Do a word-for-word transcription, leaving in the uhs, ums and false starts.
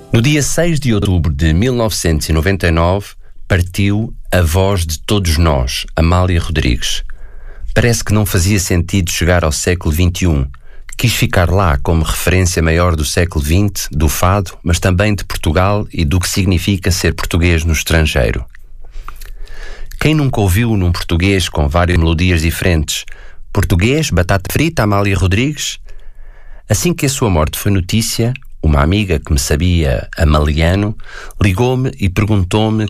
No dia seis de outubro de mil novecentos e noventa e nove, partiu a voz de todos nós, Amália Rodrigues. Parece que não fazia sentido chegar ao século vinte e um. Quis ficar lá como referência maior do século vinte, do fado, mas também de Portugal e do que significa ser português no estrangeiro. Quem nunca ouviu num português com várias melodias diferentes? Português, batata frita, Amália Rodrigues? Assim que a sua morte foi notícia, uma amiga que me sabia amaliano ligou-me e perguntou-me